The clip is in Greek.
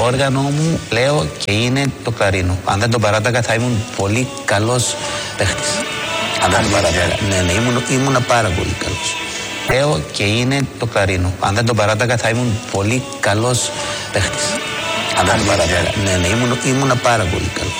όργανο μου, λέω, και είναι το κλαρίνο. Αν δεν τον παράταγα θα ήμουν πολύ καλός παίχτης. Αν δεν τον παράταγα. Ναι, ήμουν πάρα πολύ καλός. Λέω και είναι το κλαρίνο. Αν δεν τον παράταγα θα ήμουν πολύ καλός παίχτης. Αν δεν τον παράταγα. Ναι, ήμουν πάρα πολύ καλός.